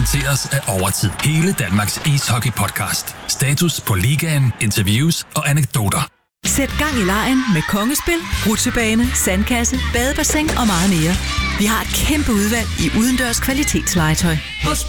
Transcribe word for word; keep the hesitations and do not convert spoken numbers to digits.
præsenteres af Overtid. Hele Danmarks ishockey-podcast. Status på ligaen, interviews og anekdoter. Sæt gang i legen med kongespil, rutsjebane, sandkasse, badebassin og meget mere. Vi har et kæmpe udvalg i udendørs kvalitetslegetøj.